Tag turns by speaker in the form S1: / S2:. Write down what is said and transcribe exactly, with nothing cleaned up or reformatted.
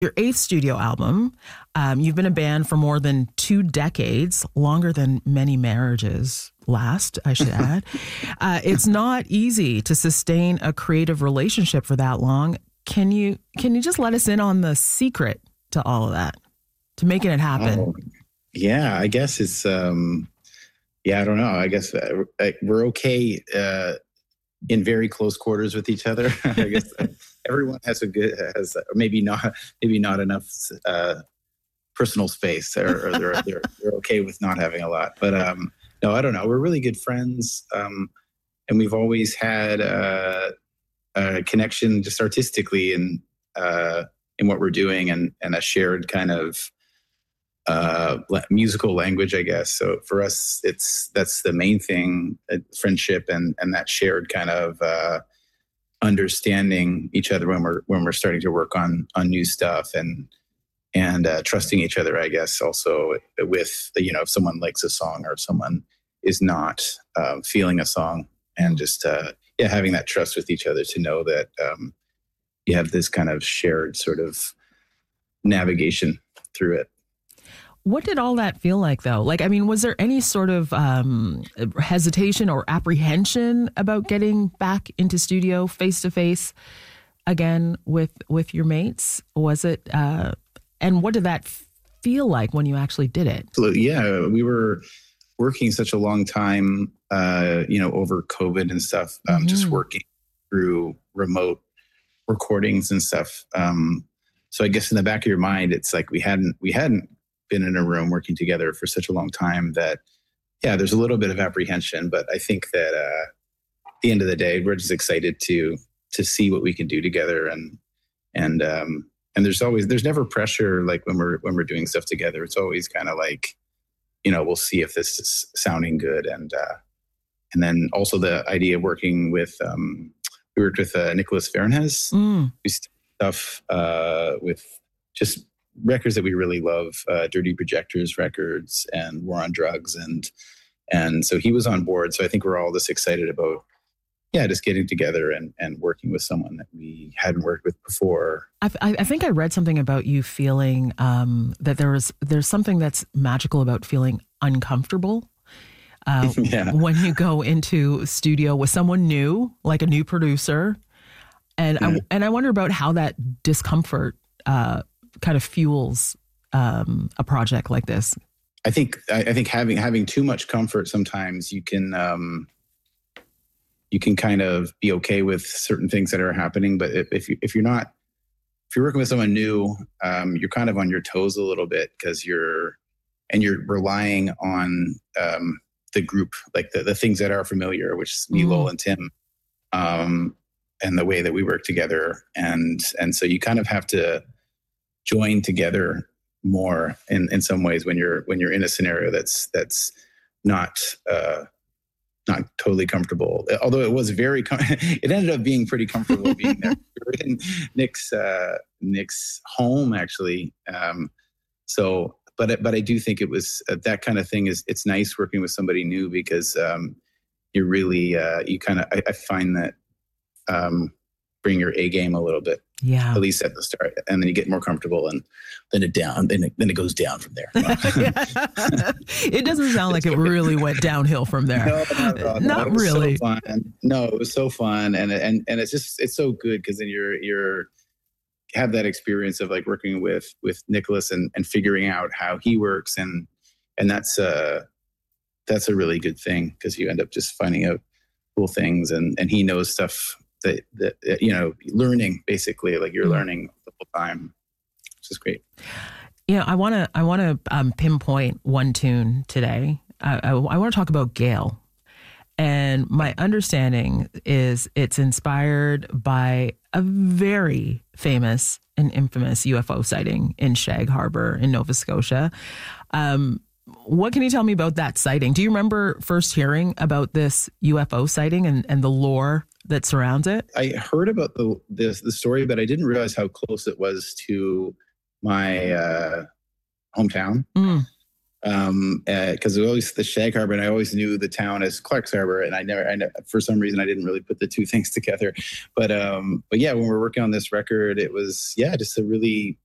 S1: Your eighth studio album, um, you've been a band for more than two decades, longer than many marriages last, I should add. Uh, it's not easy to sustain a creative relationship for that long. Can you can you just let us in on the secret to all of that, to making it happen?
S2: Oh, yeah, I guess it's, um, yeah, I don't know. I guess uh, we're okay uh, in very close quarters with each other. I guess everyone has a good, has maybe not, maybe not enough uh, personal space, or, or they're, they're they're okay with not having a lot. But um, no, I don't know. We're really good friends, um, and we've always had uh, a connection, just artistically, and uh, in what we're doing, and and a shared kind of uh musical language, I guess. So for us, it's that's the main thing, uh, friendship, and and that shared kind of uh understanding each other when we're when we're starting to work on on new stuff, and and uh trusting each other, I guess, also with, you know, if someone likes a song or if someone is not uh, feeling a song, and just uh yeah having that trust with each other to know that um you have this kind of shared sort of navigation through it.
S1: What did all that feel like, though? Like, I mean, was there any sort of um, hesitation or apprehension about getting back into studio face to face again with with your mates? Was it, uh, and what did that feel like when you actually did it?
S2: Yeah, we were working such a long time, uh, you know, over COVID and stuff, um, mm-hmm. just working through remote recordings and stuff. Um, so I guess in the back of your mind, it's like we hadn't we hadn't. been in a room working together for such a long time that, yeah, there's a little bit of apprehension, but I think that uh, at the end of the day, we're just excited to to see what we can do together, and and um, and there's always there's never pressure, like when we're when we're doing stuff together. It's always kind of like, you know, we'll see if this is sounding good, and uh, and then also the idea of working with um, we worked with uh, Nicholas Fahrenhez, mm. stuff uh, with just records that we really love, uh, Dirty Projectors records and War on Drugs. And, and so he was on board. So I think we're all just excited about, yeah, just getting together and, and working with someone that we hadn't worked with before.
S1: I, I think I read something about you feeling um, that there was, there's something that's magical about feeling uncomfortable uh, yeah. when you go into a studio with someone new, like a new producer. And, mm. I, and I wonder about how that discomfort uh, kind of fuels um, a project like this.
S2: I think I, I think having having too much comfort, sometimes you can um, you can kind of be okay with certain things that are happening. But if if, you, if you're not if you're working with someone new, um, you're kind of on your toes a little bit, because you're and you're relying on um, the group, like the, the things that are familiar, which is me, mm. Lowell, and Tim, um, and the way that we work together, and and so you kind of have to join together more in, in some ways when you're when you're in a scenario that's that's not uh, not totally comfortable. Although it was very, com- it ended up being pretty comfortable being there. We were in Nick's uh, Nick's home, actually. Um, so, but but I do think it was uh, that kind of thing. Is it's nice working with somebody new, because um, you really uh, you kind of I, I find that um, bring your A game a little bit.
S1: Yeah.
S2: At least at the start, and then you get more comfortable, and then it down, then it, then it goes down from there.
S1: It doesn't sound like it really went downhill from there.
S2: No, no, no,
S1: not
S2: no.
S1: really.
S2: So fun. No, it was so fun, and and and it's just it's so good, because then you're you're have that experience of like working with with Nicholas and and figuring out how he works, and and that's uh that's a really good thing, because you end up just finding out cool things, and and he knows stuff. That, that, you know, learning, basically, like you're learning the whole time, which is great.
S1: You know, I want to I want to um, pinpoint one tune today. I, I, I want to talk about Gale. And my understanding is it's inspired by a very famous and infamous U F O sighting in Shag Harbor in Nova Scotia. Um, what can you tell me about that sighting? Do you remember first hearing about this U F O sighting and, and the lore that surrounds it?
S2: I heard about the this the story, but I didn't realize how close it was to my uh, hometown. Mm. Um, because uh, it was always the Shag Harbor, and I always knew the town as Clark's Harbor, and I never, I never, for some reason, I didn't really put the two things together. But um, but yeah, when we were working on this record, it was yeah, just a really